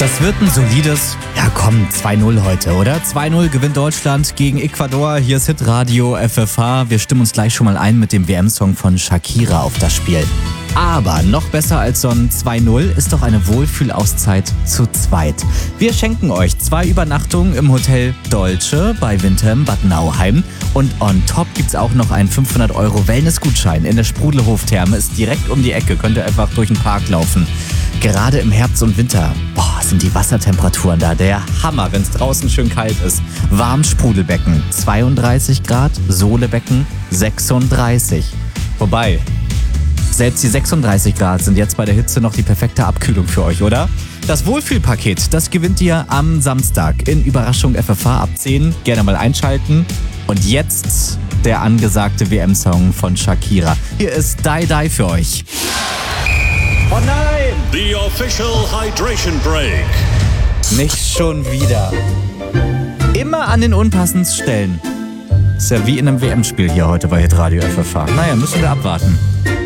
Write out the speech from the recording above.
Das wird ein solides, 2-0 heute, oder? 2-0 gewinnt Deutschland gegen Ecuador. Hier ist Hitradio FFH. Wir stimmen uns gleich schon mal ein mit dem WM-Song von Shakira auf das Spiel. Aber noch besser als so ein 2-0 ist doch eine Wohlfühlauszeit zu zweit. Wir schenken euch 2 Übernachtungen im Hotel Dolce bei Windham Bad Nauheim. Und on top gibt's auch noch einen 500 € Wellness-Gutschein in der Sprudelhof-Therme. Ist direkt um die Ecke, könnt ihr einfach durch den Park laufen. Gerade im Herbst und Winter, sind die Wassertemperaturen da der Hammer, wenn es draußen schön kalt ist. Warm Sprudelbecken 32 Grad, Sohlebecken 36. Wobei, selbst die 36 Grad sind jetzt bei der Hitze noch die perfekte Abkühlung für euch, oder? Das Wohlfühlpaket, das gewinnt ihr am Samstag in Überraschung FFH ab 10. Gerne mal einschalten. Und jetzt der angesagte WM-Song von Shakira. Hier ist Die Die für euch. Oh nein! The official hydration break. Nicht schon wieder. Immer an den unpassendsten Stellen. Ist ja wie in einem WM-Spiel hier heute bei Hitradio FFH. Naja, müssen wir abwarten.